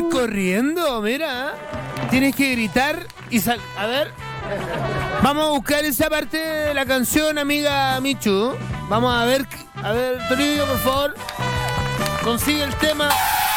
ir corriendo, mira. Tienes que gritar y a ver. Vamos a buscar esa parte de la canción, amiga Michu. Vamos a ver, Toribio, por favor. Consigue el tema.